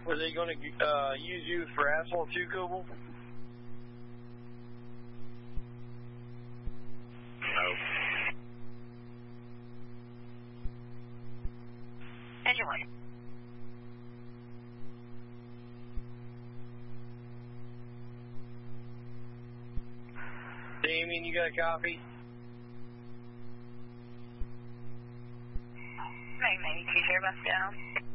Were they going to use you for asphalt too, Coble? No. Engine 1. Damien, you got a copy? Mag 92, Airbus down.